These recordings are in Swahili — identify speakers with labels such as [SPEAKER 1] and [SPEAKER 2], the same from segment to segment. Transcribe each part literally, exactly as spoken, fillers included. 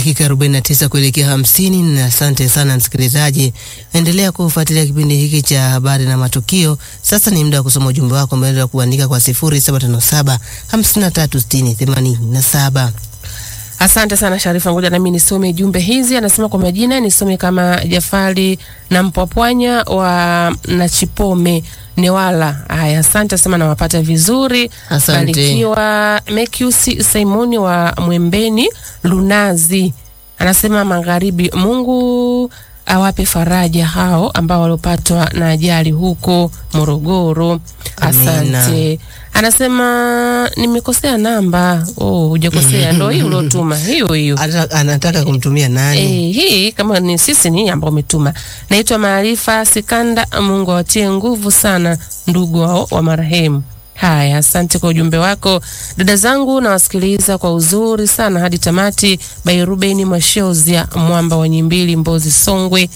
[SPEAKER 1] dakika arobaini na tisa kuelekea hamsini, na asante sana msikilizaji. Endelea kufuatilia kipindi hiki cha habari na matukio. Sasa ni muda wa kusoma ujumbe wako ambao unaweza kuandika kwa sifuri saba tano saba hamsini na tatu sitini themanini na saba.
[SPEAKER 2] Asante sana Sharifa, ngoja na mimi nisome jumbe hizi. Anasema kwa majina nisome kama Jafari na Mpwapwanya wa Nachipome Newala. Haya, asante sana, nawapata vizuri.
[SPEAKER 1] Asante.
[SPEAKER 2] Barikiwa. Mekiusi Simoni wa Mwembeni Lunazi anasema magharibi, Mungu awape faraja hao ambao walopatwa na ajali huko Morogoro. Asante. Amina. Anasema nimekosea namba. Oh, hujakosea, ndio hii ulotuma. Hiyo hiyo.
[SPEAKER 1] Anataka kumtumia nani?
[SPEAKER 2] Eh, hii kama ni sisi ni ambao umetuma. Naitwa Maarifa Sikanda. Mungu awatie nguvu sana ndugu wao wa marehemu. Haya, asante kwa ujumbe wako. Dada zangu nawasikiliza kwa uzuri sana hadi tamati. By Ruben Mwashiozia Mwamba wa Nyimbili Mbozi Songwe.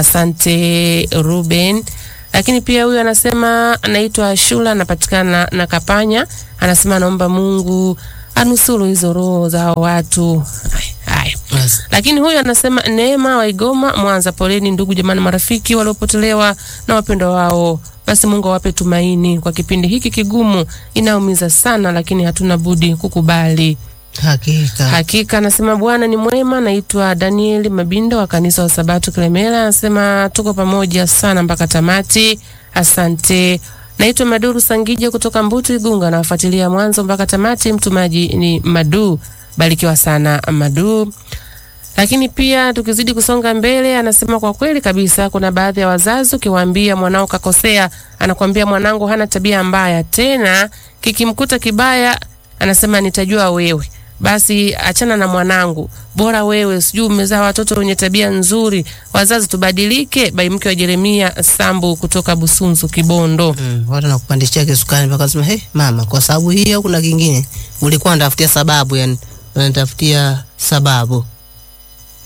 [SPEAKER 2] Asante Ruben. Lakini pia huyu anasema anaitwa Shula, anapatikana na Kapanya. Anasema naomba Mungu anusuru hizo roho za watu. Haya. Yes. Lakini huyu anasema Neema wa Igoma Mwanza, poleni ndugu jamani marafiki waliopotelewa na wapendwa wao. Basi Mungu awape tumaini kwa kipindi hiki kigumu, inaumiza sana lakini hatuna budi kukubali.
[SPEAKER 1] Hakika.
[SPEAKER 2] Hakika anasema Bwana ni mwema. Naitwa Daniel Mabindo wa kanisa wa Sabato Klemela. Anasema tuko pamoja sana mpaka tamati. Asante. Naitwa Maduru Sangija kutoka Mbutu Igunga, nawafuatilia mwanzo mpaka tamati. Mtumaji ni Madu. Barikiwa sana Madu. Lakini pia tukizidi kusonga mbele, anasema kwa kweli kabisa kuna baadhi ya wazazi ukiwaambia mwanao kakosea, anakuambia mwanangu hana tabia mbaya, tena kikimkuta kibaya anasema nitajua wewe. Basi achana na mwanangu, bora wewe, sijui umezaa watoto wenye tabia nzuri. Wazazi tubadilike. Bai mke wa Jeremia Sambu kutoka Busunzu Kibondo.
[SPEAKER 1] Mm, watu nakupandishia kisukani mpaka unasema hey mama, kwa sababu hii au kuna kingine ulikuwa unatafutia sababu, yani unatafutia sababu.